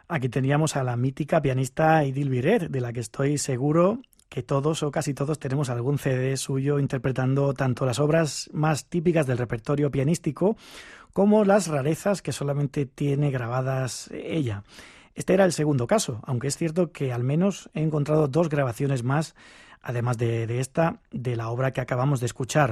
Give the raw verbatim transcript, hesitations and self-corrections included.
Aquí teníamos a la mítica pianista Edith Biret, de la que estoy seguro que todos o casi todos tenemos algún C D suyo interpretando tanto las obras más típicas del repertorio pianístico como las rarezas que solamente tiene grabadas ella. Este era el segundo caso, aunque es cierto que al menos he encontrado dos grabaciones más, además de, de esta, de la obra que acabamos de escuchar.